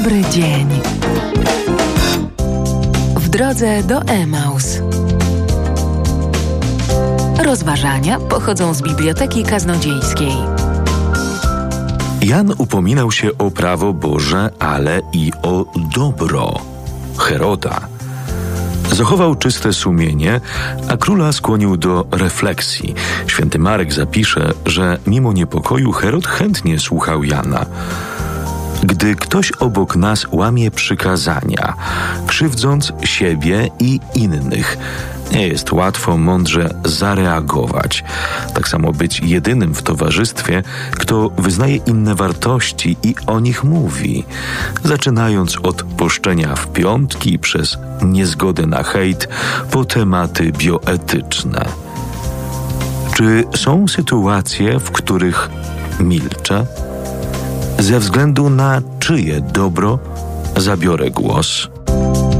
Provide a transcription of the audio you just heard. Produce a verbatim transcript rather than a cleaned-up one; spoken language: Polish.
Dobry dzień. W drodze do Emaus. Rozważania pochodzą z Biblioteki Kaznodziejskiej. Jan upominał się o prawo Boże, ale i o dobro Heroda. Zachował czyste sumienie, a króla skłonił do refleksji. Święty Marek zapisze, że mimo niepokoju Herod chętnie słuchał Jana. Gdy ktoś obok nas łamie przykazania, krzywdząc siebie i innych, nie jest łatwo mądrze zareagować. Tak samo być jedynym w towarzystwie, kto wyznaje inne wartości i o nich mówi, zaczynając od poszczenia w piątki przez niezgodę na hejt po tematy bioetyczne. Czy są sytuacje, w których milczę? Ze względu na czyje dobro zabiorę głos?